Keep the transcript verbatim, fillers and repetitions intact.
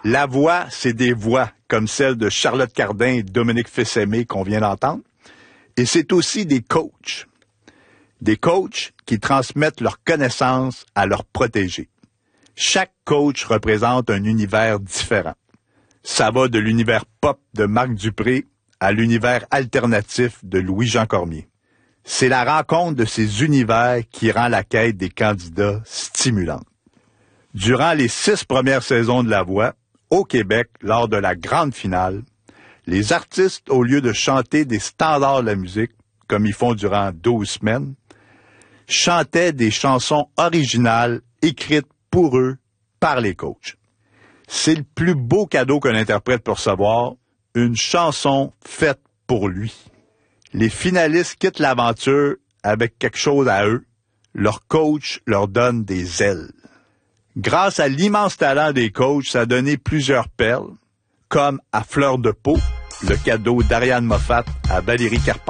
La voix, c'est des voix, comme celle de Charlotte Cardin et Dominique Fils-Aimé qu'on vient d'entendre. Et c'est aussi des coachs. Des coachs qui transmettent leurs connaissances à leurs protégés. Chaque coach représente un univers différent. Ça va de l'univers pop de Marc Dupré à l'univers alternatif de Louis-Jean Cormier. C'est la rencontre de ces univers qui rend la quête des candidats stimulante. Durant les six premières saisons de La Voix, au Québec, lors de la grande finale, les artistes, au lieu de chanter des standards de la musique, comme ils font durant douze semaines, chantaient des chansons originales écrites pour eux par les coachs. C'est le plus beau cadeau qu'un interprète peut recevoir, une chanson faite pour lui. Les finalistes quittent l'aventure avec quelque chose à eux. Leur coach leur donne des ailes. Grâce à l'immense talent des coachs, ça a donné plusieurs perles, comme à Fleur de peau, le cadeau d'Ariane Moffat à Valérie Carpentier.